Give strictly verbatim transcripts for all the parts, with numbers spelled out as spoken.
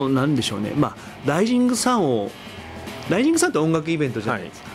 なんでしょうね、まあ、ライジングサンをライジングサンって音楽イベントじゃないですか、はい、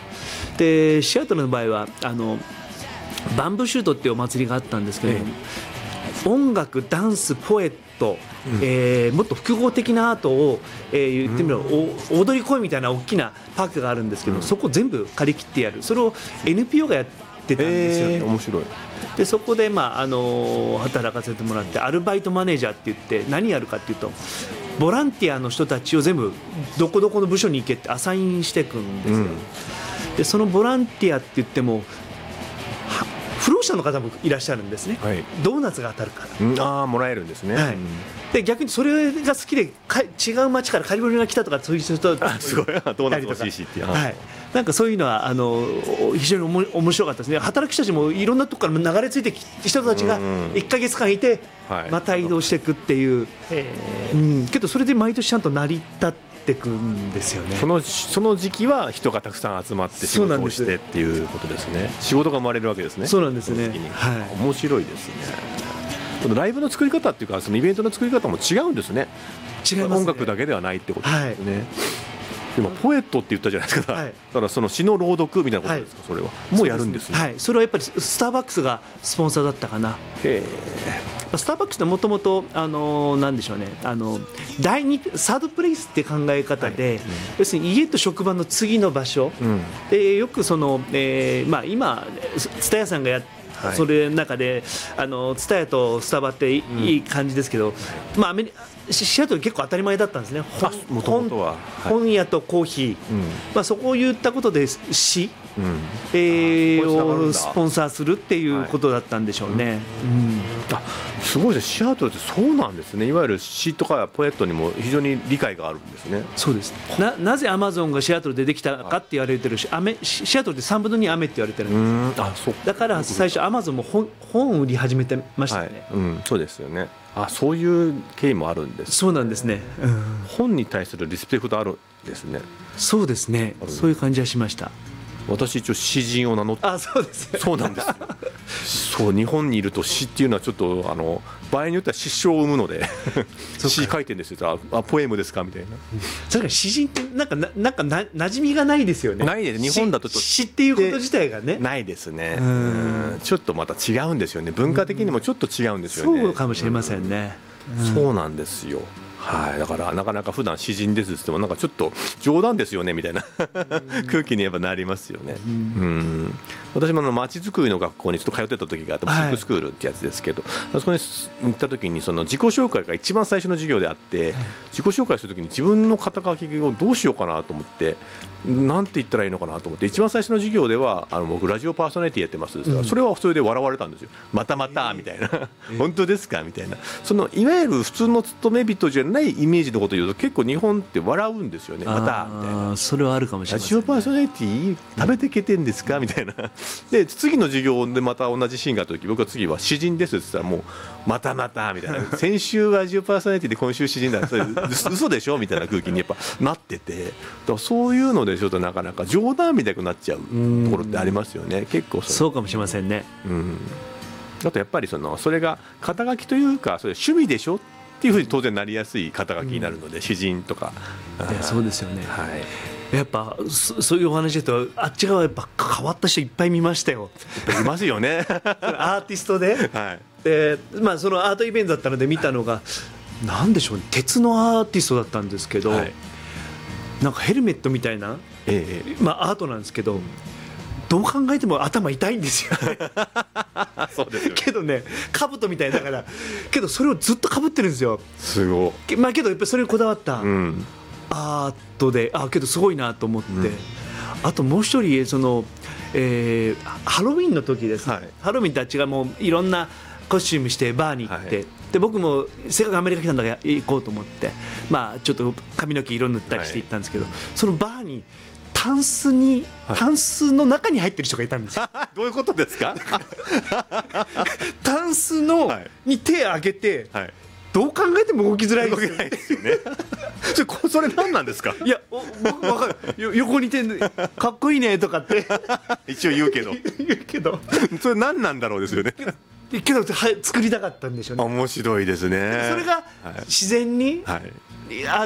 でシアトルの場合はあのバンブーシュートっていうお祭りがあったんですけども、ええ、音楽、ダンス、ポエット、うんえー、もっと複合的なアートを、えー、言ってみれば、うん、踊り子みたいな大きなパークがあるんですけど、うん、そこ全部借り切ってやる、それを エヌピーオー がやってたんですよね、 えー、面白い。 でそこで、まああのー、働かせてもらってアルバイトマネージャーって言って何やるかっていうとボランティアの人たちを全部どこどこの部署に行けってアサインしていくんですよ、うん、でそのボランティアって言っても不老者の方もいらっしゃるんですね、はい、ドーナツが当たるから、 うん、ああもらえるんですね、はい、 で逆にそれが好きでか違う町からカリフォルニアが来たとかそういう人とすごいドーナツ欲しいしっていう、 はい、なんかそういうのはあの非常におも面白かったですね。働く人たちもいろんなとこから流れ着いてきた人たちがいっかげつかんいてまた移動していくっていう、うん、けどそれで毎年ちゃんと成り立っていくんですよね。 その、その時期は人がたくさん集まって仕事をしてっていうことですね。仕事が生まれるわけですね。 そうなんですね、 はい、面白いですね。このライブの作り方っていうかそのイベントの作り方も違うんですね。 違いますね。 音楽だけではないってことですね、はい、今ポエットって言ったじゃないですか、はい、だからその詩の朗読みたいなことですか、はい、それはもうやるんですね。 はい、それはやっぱりスターバックスがスポンサーだったかな。へー、スターバックスってもともとなんでしょうね、あの第二サードプレイスって考え方で、はい、うん、要するに家と職場の次の場所、うん、でよくその、えーまあ、今蔦屋さんがやってはい、それの中でツタヤとスタバっていい感じですけど、うん、まあ、アメリシアトル結構当たり前だったんですね。 もともとは、はい、 本屋とコーヒー、うん、まあ、そこを言ったことで詩、うん、えー、をスポンサーするっていうことだったんでしょうね、はい、うん、 あ、すごいですね。シアトルってそうなんですね。いわゆる詩とかポエットにも非常に理解があるんですね。 そうです。 な, なぜアマゾンがシアトルでできたかって言われてるし、雨シアトルでさんぶんのに雨って言われてるんです。うん、あ、そうだから最初アマゾンも 本, 本を売り始めてましたね、 はい、うん、そうですよね。あ、そういう経緯もあるんです、ね、 そうなんですね、うん、 本に対するリスペクトあるんですね。 そうですね、そういう感じはしました。 私一応詩人を名乗って、 あ、そうですね、 そうなんですそう、日本にいると詩っていうのはちょっとあの場合によっては失笑を生むので詩書いてるんですよ。あ、ポエムですかみたいな。 それから詩人ってなんかな、なんかな馴染みがないですよね。 ないです。日本だと詩っていうこと自体がねないですね。うん、ちょっとまた違うんですよね。文化的にもちょっと違うんですよね。 そうかもしれませんね、 うん、そうなんですよ。はい、だからなかなか普段詩人ですって言ってもなんかちょっと冗談ですよねみたいな空気にやっぱなりますよね。うん、うん、私もあの街づくりの学校にちょっと通ってた時があって、シックスクールってやつですけど、はい、そこに行った時にその自己紹介が一番最初の授業であって、はい、自己紹介する時に自分の肩書きをどうしようかなと思ってなんて言ったらいいのかなと思って、一番最初の授業ではあの僕ラジオパーソナリティやってますって言ったら、それはそれで笑われたんですよ。またまたみたいな、えー、本当ですかみたいな。そのいわゆる普通の勤め人じゃないイメージのことを言うと結構日本って笑うんですよね。またみたいな。 それはあるかもしれない、ね、 ラジオパーソナリティ食べてけてんですかみたいな。で次の授業でまた同じシーンがあった時、僕は次は詩人ですって言ったらもうまたまたみたいな先週ラジオパーソナリティで今週詩人だそれ嘘でしょみたいな空気にやっぱなってて、だからそういうのでちょっとなかなか冗談みたいになっちゃうところってありますよね。結構 そ, そうかもしれませんね、 うん、あとやっぱり そ, のそれが肩書きというかそれ趣味でしょっていうふうに当然なりやすい肩書きになるので、うん、詩人とか。 いやそうですよね、 はい、 やっぱ そ, そういうお話だとあっち側やっぱ変わった人いっぱい見ましたよ。 いますよねアーティストで、 はい、 で、まあ、そのアートイベントだったので見たのが、はい、なんでしょうね、鉄のアーティストだったんですけど、はい、なんかヘルメットみたいな、ええ、まあ、アートなんですけど、どう考えても頭痛いんですよねそうですよね。 けどね、兜みたいだからけどそれをずっと被ってるんですよ。 すごい、 まあ、けどやっぱりそれにこだわった、うん、アートで、あ、けどすごいなと思って、うん、あともう一人その、えー、ハロウィンの時ですね、はい、ハロウィンたちがもういろんなコスチュームしてバーに行って、はい、で僕もせっかくアメリカ来たんだから行こうと思って、まあ、ちょっと髪の毛色塗ったりして行ったんですけど、はい、そのバーにタンスに、はい、タンスの中に入ってる人がいたんですよどういうことですかタンスの、はい、に手を上げて、はい、どう考えても動きづらいですよね。 ですよねそれ何なんですか。 いや、僕分かるよ、横にいてかっこいいねとかって一応言うけど言うけどそれ何なんだろうですよねけど作りたかったんでしょうね。 面白いですね。 それが自然にある